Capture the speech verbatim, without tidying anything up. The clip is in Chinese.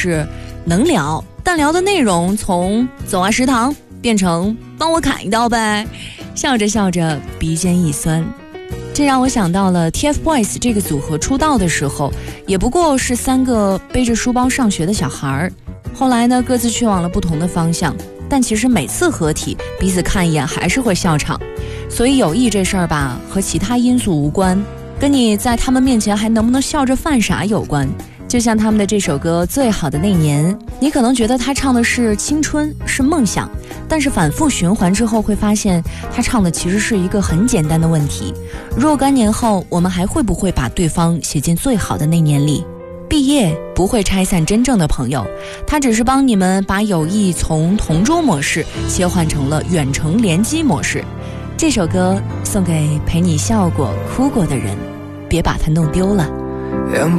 是能聊，但聊的内容从走啊食堂变成帮我砍一刀呗，笑着笑着鼻尖一酸。这让我想到了 T F Boys 这个组合出道的时候，也不过是三个背着书包上学的小孩，后来呢各自去往了不同的方向，但其实每次合体彼此看一眼还是会笑场。所以友谊这事儿吧，和其他因素无关，跟你在他们面前还能不能笑着犯傻有关。就像他们的这首歌《最好的那年》，你可能觉得他唱的是青春，是梦想，但是反复循环之后会发现他唱的其实是一个很简单的问题：若干年后我们还会不会把对方写进最好的那年里？毕业不会拆散真正的朋友，它只是帮你们把友谊从同桌模式切换成了远程联机模式。这首歌送给陪你笑过哭过的人，别把它弄丢了。